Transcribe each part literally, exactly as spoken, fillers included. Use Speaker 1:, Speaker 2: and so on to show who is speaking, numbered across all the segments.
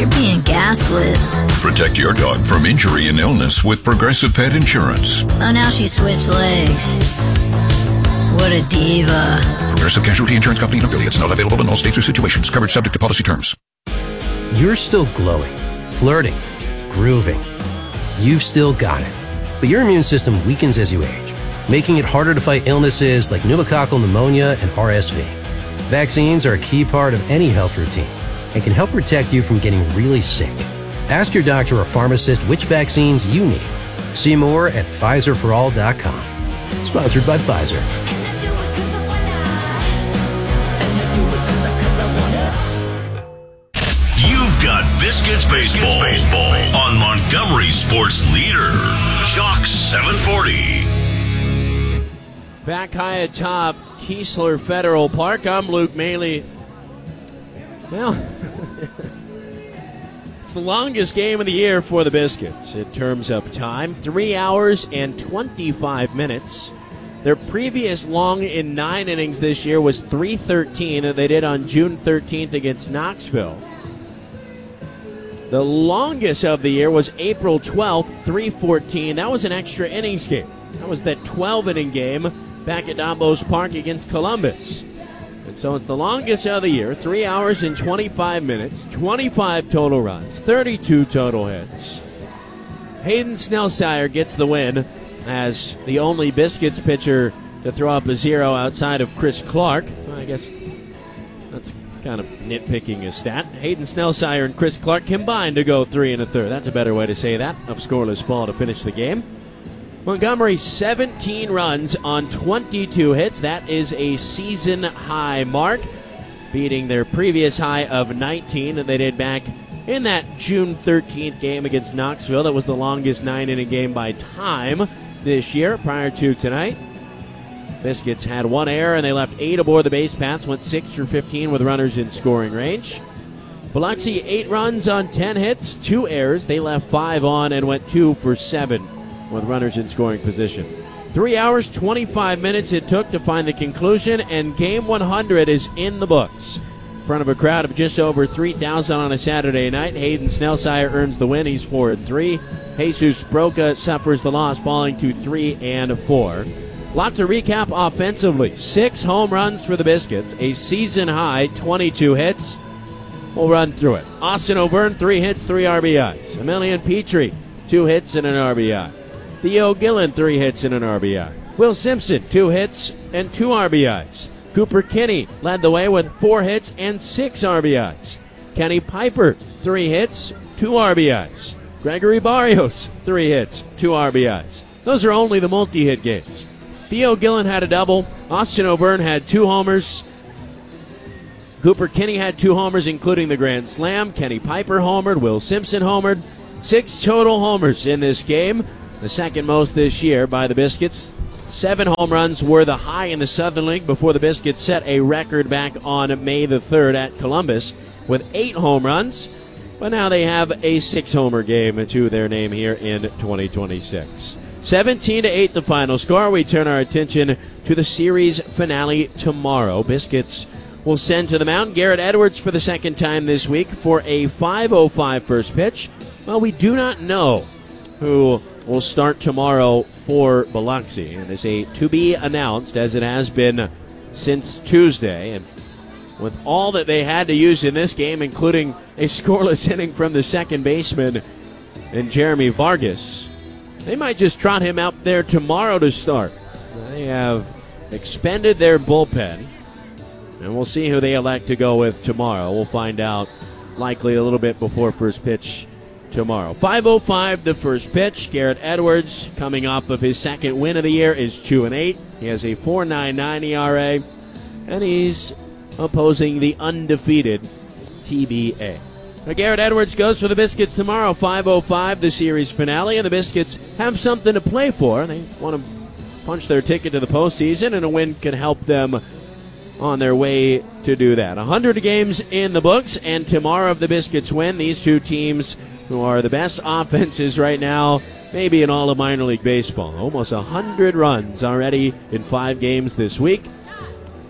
Speaker 1: You're being gaslit.
Speaker 2: Protect your dog from injury and illness with Progressive Pet Insurance.
Speaker 1: Oh, now she switched legs. What a diva.
Speaker 2: Progressive Casualty Insurance Company and affiliates. Not available in all states or situations. Coverage subject to policy terms.
Speaker 3: You're still glowing, flirting, grooving. You've still got it. But your immune system weakens as you age, making it harder to fight illnesses like pneumococcal pneumonia and R S V. Vaccines are a key part of any health routine and can help protect you from getting really sick. Ask your doctor or pharmacist which vaccines you need. See more at Pfizer for all dot com. Sponsored by Pfizer.
Speaker 4: You've got Biscuits Baseball, baseball on Montgomery Sports Leader, Jock seven forty.
Speaker 5: Back high atop Keesler Federal Park, I'm Luke Maley. Well, it's the longest game of the year for the Biscuits in terms of time. Three hours and twenty-five minutes. Their previous long in nine innings this year was three thirteen that they did on June thirteenth against Knoxville. The longest of the year was April twelfth, three fourteen. That was an extra innings game. That was that twelve-inning game back at Dombos Park against Columbus. And so it's the longest of the year, three hours and twenty-five minutes, twenty-five total runs, thirty-two total hits. Hayden Snellsire gets the win as the only Biscuits pitcher to throw up a zero outside of Chris Clark. Well, I guess that's kind of nitpicking a stat. Hayden Snellsire and Chris Clark combined to go three and a third. That's a better way to say that, of scoreless ball to finish the game. Montgomery, seventeen runs on twenty-two hits. That is a season-high mark, beating their previous high of nineteen that they did back in that June thirteenth game against Knoxville. That was the longest nine-inning game by time this year prior to tonight. Biscuits had one error, and they left eight aboard the base paths, went six for fifteen with runners in scoring range. Biloxi, eight runs on ten hits, two errors. They left five on and went two for seven with runners in scoring position. Three hours, twenty-five minutes it took to find the conclusion, and game one hundred is in the books. In front of a crowd of just over three thousand on a Saturday night, Hayden Snellsire earns the win. He's four and three. Jesus Broca suffers the loss, falling to three and four. Lot to recap offensively. Six home runs for the Biscuits, a season high, twenty-two hits. We'll run through it. Austin O'Byrne, three hits, three R B Is. Emilian Petrie, two hits and an R B I. Theo Gillen, three hits and an R B I. Will Simpson, two hits and two R B Is. Cooper Kinney led the way with four hits and six R B Is. Kenny Piper, three hits, two R B Is. Gregory Barrios, three hits, two R B Is. Those are only the multi-hit games. Theo Gillen had a double. Austin O'Byrne had two homers. Cooper Kinney had two homers, including the grand slam. Kenny Piper homered. Will Simpson homered. Six total homers in this game, the second most this year by the Biscuits. Seven home runs were the high in the Southern League before the Biscuits set a record back on May the third at Columbus with eight home runs. But now they have a six-homer game to their name here in twenty twenty-six. seventeen to eight the final score. We turn our attention to the series finale tomorrow. Biscuits will send to the mound Garrett Edwards for the second time this week for a five oh five first pitch. Well, we do not know who will start tomorrow for Biloxi, and is a to be announced, as it has been since Tuesday. And with all that they had to use in this game, including a scoreless inning from the second baseman and Jeremy Vargas, they might just trot him out there tomorrow to start. They have expended their bullpen, and we'll see who they elect to go with tomorrow. We'll find out likely a little bit before first pitch tomorrow. five oh five the first pitch. Garrett Edwards, coming off of his second win of the year, is two and eight. He has a four point nine nine E R A, and he's opposing the undefeated T B A. Now, Garrett Edwards goes for the Biscuits tomorrow, five oh five the series finale, and the Biscuits have something to play for. They want to punch their ticket to the postseason, and a win can help them on their way to do that. one hundred games in the books, and tomorrow if the Biscuits win, these two teams, who are the best offenses right now, maybe in all of minor league baseball. Almost one hundred runs already in five games this week.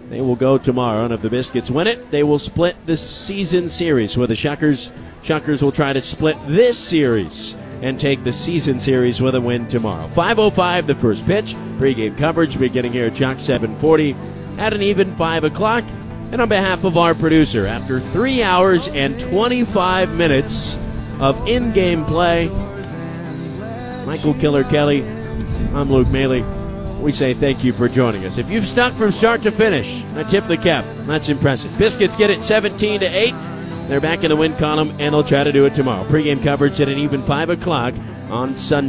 Speaker 5: They will go tomorrow, and if the Biscuits win it, they will split the season series, where the Shuckers, Shuckers will try to split this series and take the season series with a win tomorrow. five oh five, the first pitch. Pre-game coverage beginning here at Jock seven forty at an even five o'clock. And on behalf of our producer, after three hours and twenty-five minutes of in-game play, Michael Killer Kelly, I'm Luke Maley. We say thank you for joining us. If you've stuck from start to finish, I tip the cap. That's impressive. Biscuits get it seventeen to eight. They're back in the win column, and they'll try to do it tomorrow. Pre-game coverage at an even five o'clock on Sunday.